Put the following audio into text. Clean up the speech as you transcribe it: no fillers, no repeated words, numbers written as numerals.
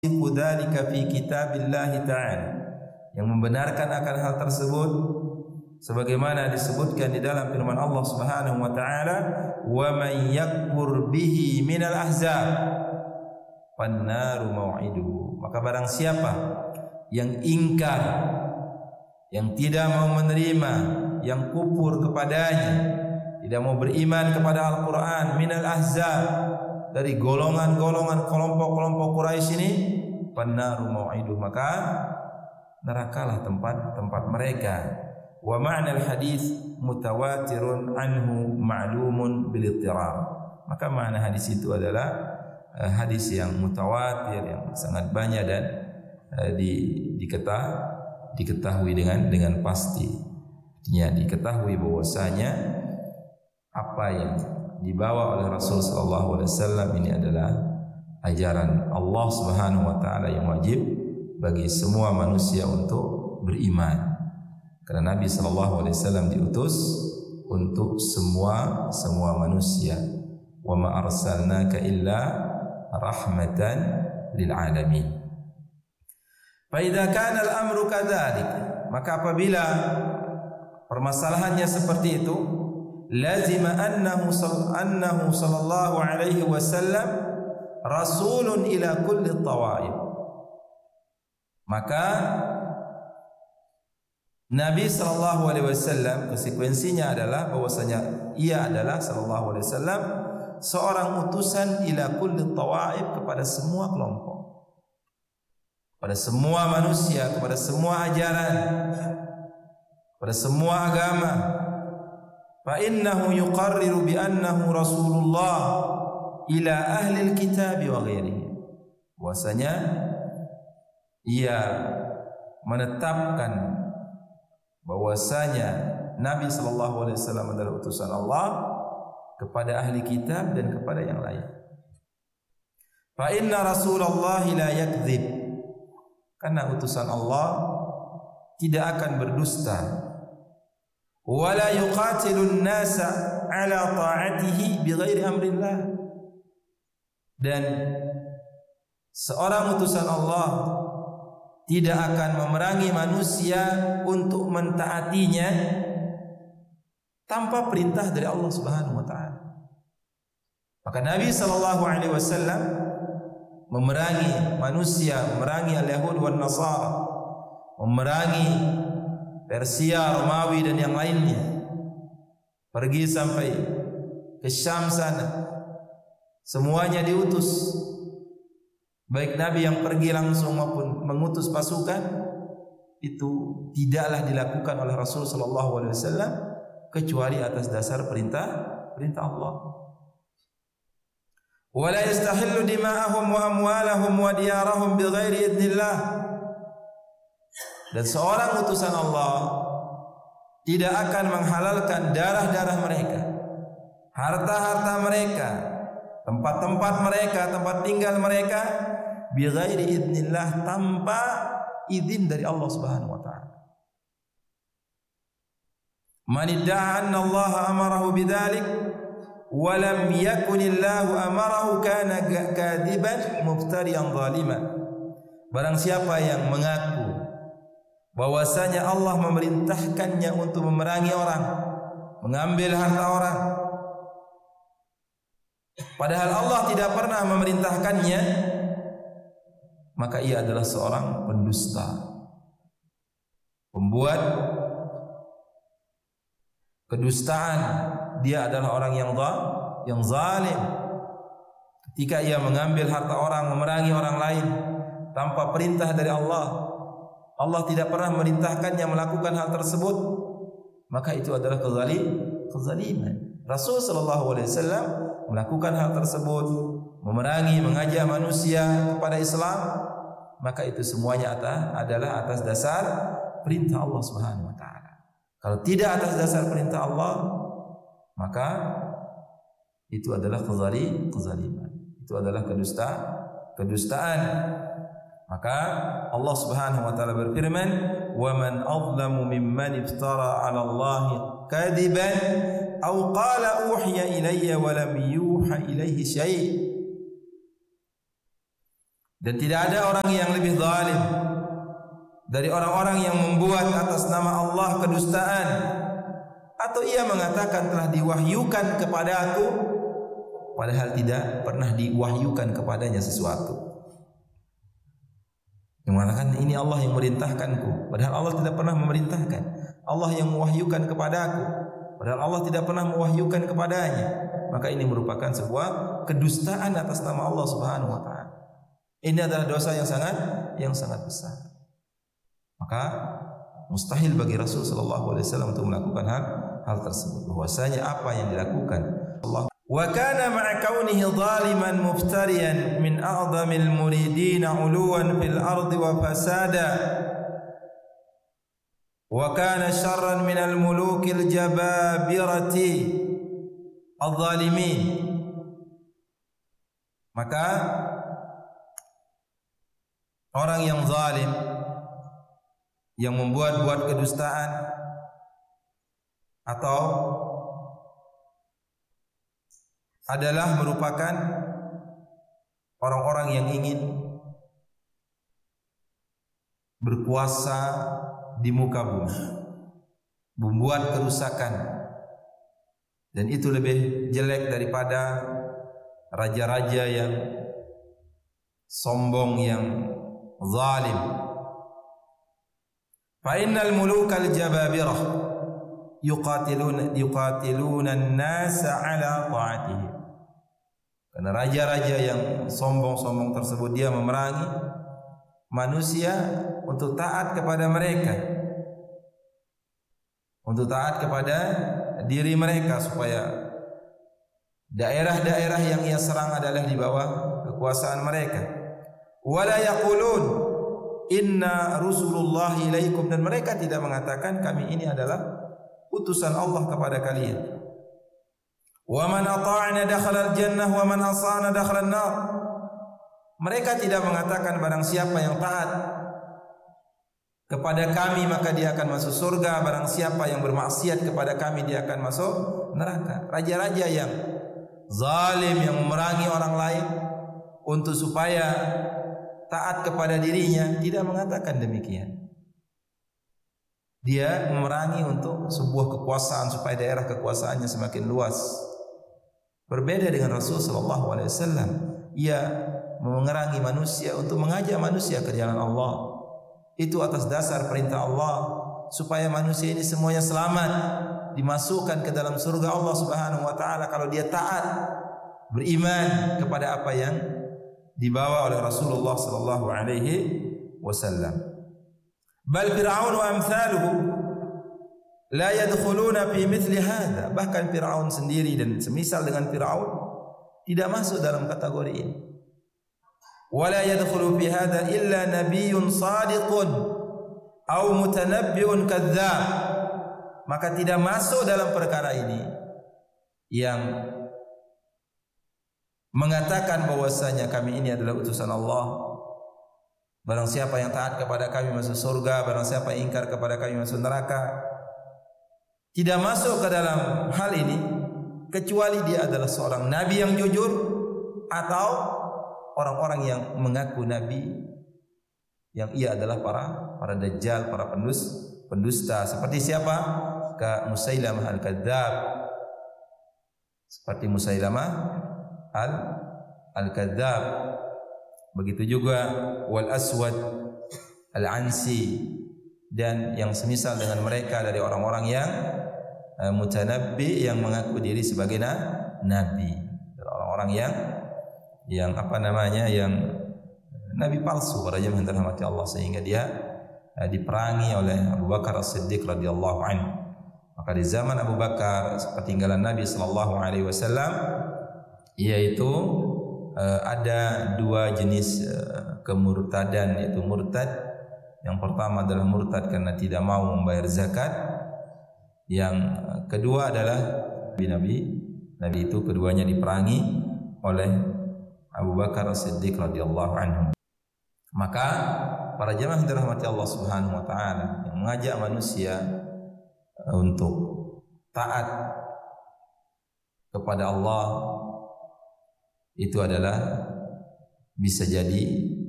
dzalika fi kitabillah ta'ala, yang membenarkan akan hal tersebut sebagaimana disebutkan di dalam firman Allah Subhanahu wa taala, wa man yakfur bihi minal ahzab fannaru mau'iduhu. Maka barang siapa yang ingkar, yang tidak mau menerima, yang kufur kepadanya, tidak mau beriman kepada Al-Quran, minal ahzab, dari golongan-golongan kelompok-kelompok Quraisy ini, fannaru mau'iduhu, maka nerakalah tempat mereka. Wa ma'nal hadis mutawatirun anhu ma'lumun bil ittirab. Maka makna hadis itu adalah hadis yang mutawatir, yang sangat banyak dan diketahui dengan pasti. Artinya diketahui bahwasanya apa yang dibawa oleh Rasul sallallahu alaihi wasallam ini adalah ajaran Allah Subhanahu wa taala yang wajib bagi semua manusia untuk beriman. Karena Nabi sallallahu alaihi wasallam diutus untuk semua manusia. Wa ma arsalnaka illa rahmatan lil alamin. Fa idza kana al-amru kadzalik, maka apabila permasalahannya seperti itu, lazima annahu sallallahu alaihi wasallam rasulun ila kulli tawaib. Maka Nabi sallallahu alaihi wasallam konsekuensinya adalah bahwasanya ia adalah sallallahu alaihi wasallam seorang utusan ila kulli tawaib, kepada semua kelompok, kepada semua manusia, kepada semua ajaran, kepada semua agama. Fa innahu yuqarriru bi annahu rasulullah ila ahli alkitab wa ghairihi. Bahwasanya ia menetapkan bahwasanya Nabi sallallahu alaihi wasallam adalah utusan Allah kepada ahli kitab dan kepada yang lain. Fa inna Rasulullah la yakdzib, karena utusan Allah tidak akan berdusta. Wa la yuqatilun nasa ala ta'atihi bighairi amrillah, dan seorang utusan Allah tidak akan memerangi manusia untuk mentaatinya tanpa perintah dari Allah Subhanahu wa taala. Maka Nabi sallallahu alaihi wasallam memerangi manusia, memerangi al-Yahud wan Nasara, memerangi Persia, Romawi dan yang lainnya. Pergi sampai ke Syam sana, semuanya diutus. Baik Nabi yang pergi langsung maupun mengutus pasukan, itu tidaklah dilakukan oleh Rasul sallallahu alaihi wasallam kecuali atas dasar perintah Allah. Wa la yastahillu dima'ahum wa amwalahum wa diyarahum bighairi idznillah. Dan seorang utusan Allah tidak akan menghalalkan darah-darah mereka, harta-harta mereka, tempat-tempat mereka, tempat tinggal mereka, bighairi idznillah, tanpa izin dari Allah Subhanahu wa taala. Man idda'a anna Allah amarahu bidzalik wa lam yakun Allah amarahu kana kadiban muftariyan zaliman. Barang siapa yang mengaku bahwasanya Allah memerintahkannya untuk memerangi orang, mengambil harta orang, padahal Allah tidak pernah memerintahkannya, maka ia adalah seorang pendusta, pembuat kedustaan. Dia adalah orang yang zalim ketika ia mengambil harta orang, memerangi orang lain tanpa perintah dari Allah. Allah tidak pernah memerintahkannya melakukan hal tersebut, maka itu adalah kezaliman. Rasul sallallahu alaihi wasallam melakukan hal tersebut, memerangi, mengajak manusia kepada Islam, maka itu semuanya adalah atas dasar perintah Allah Subhanahu wa taala. Kalau tidak atas dasar perintah Allah, maka itu adalah kezaliman. Itu adalah kedustaan. Maka Allah Subhanahu wa taala berfirman, "Wa man adlamu mimman iftara 'ala Allahi kadiban aw qala uhiya ilayya wa lam yuha ilayhi syai'." Dan tidak ada orang yang lebih zalim dari orang-orang yang membuat atas nama Allah kedustaan, atau ia mengatakan telah diwahyukan kepada aku padahal tidak pernah diwahyukan kepadanya sesuatu. Yang mengatakan ini Allah yang memerintahkanku padahal Allah tidak pernah memerintahkan. Allah yang mewahyukan kepada aku padahal Allah tidak pernah mewahyukan kepadanya. Maka ini merupakan sebuah kedustaan atas nama Allah Subhanahu wa taala. Ini adalah dosa yang sangat besar. Maka mustahil bagi Rasul sallallahu alaihi wasallam untuk melakukan hal tersebut. Bahwasanya apa yang dilakukan Allah wa kana ma'a kaunihi zaliman muftariyan min a'zamil muridin 'uluwan fil ardi wa fasada wa kana syarran minal mulukil jababirati adh-dhalimin. Maka orang yang zalim, yang membuat-buat kedustaan atau adalah merupakan orang-orang yang ingin berkuasa di muka bumi, membuat kerusakan, dan itu lebih jelek daripada raja-raja yang sombong, yang zalim. Fa innal mulukal jababirah yuqatiluna an-nasa ala ta'atihi. Karena raja-raja yang sombong-sombong tersebut dia memerangi manusia untuk taat kepada mereka, untuk taat kepada diri mereka, supaya daerah-daerah yang ia serang adalah di bawah kekuasaan mereka. Wala yaqulun inna Rasulullah ilaikum, dan mereka tidak mengatakan kami ini adalah utusan Allah kepada kalian. Wa man ata'ana dakhala al-jannah wa man asana dakhala an-nar. Mereka tidak mengatakan barang siapa yang taat kepada kami maka dia akan masuk surga, barang siapa yang bermaksiat kepada kami dia akan masuk neraka. Raja-raja yang zalim, yang memerangi orang lain untuk supaya taat kepada dirinya, tidak mengatakan demikian. Dia memerangi untuk sebuah kekuasaan, supaya daerah kekuasaannya semakin luas. Berbeda dengan Rasul sallallahu alaihi wasallam, ia memerangi manusia untuk mengajak manusia ke jalan Allah. Itu atas dasar perintah Allah, supaya manusia ini semuanya selamat, dimasukkan ke dalam surga Allah Subhanahu wa taala kalau dia taat, beriman kepada apa yang dibawa oleh Rasulullah sallallahu alaihi wasallam. Bal Fir'aun wa amthaluhu la yadkhuluna fi mithli hadha. Bahkan Fir'aun sendiri dan semisal dengan Fir'aun tidak masuk dalam kategori ini. Wa la yadkhulu fi hadha illa nabiyyun shadiqun aw mutanabbi'un kadzdzab. Maka tidak masuk dalam perkara ini yang mengatakan bahwasanya kami ini adalah utusan Allah. Barang siapa yang taat kepada kami masuk surga, barang siapa yang ingkar kepada kami masuk neraka. Tidak masuk ke dalam hal ini kecuali dia adalah seorang nabi yang jujur atau orang-orang yang mengaku nabi, yang ia adalah para dajjal, para pendusta. Seperti siapa? Ka Musailamah al-Kadzdzab. Seperti Musailamah al-Kadzdzab. Begitu juga wal aswad al-ansi, dan yang semisal dengan mereka dari orang-orang yang mutanabbi, yang mengaku diri sebagai nabi, orang-orang yang apa namanya, yang nabi palsu, para jemaah yang dirahmati Allah, sehingga dia diperangi oleh Abu Bakar As-Siddiq radhiyallahu anhu. Maka di zaman Abu Bakar sepeninggalan Nabi sallallahu alaihi wasallam, yaitu ada dua jenis kemurtadan, yaitu murtad. Yang pertama adalah murtad karena tidak mau membayar zakat. Yang kedua adalah Nabi itu keduanya diperangi oleh Abu Bakar As-Siddiq radhiyallahu anhu. Maka para jemaah yang dirahmati Allah Subhanahu wa taala, yang mengajak manusia untuk taat kepada Allah, itu adalah bisa jadi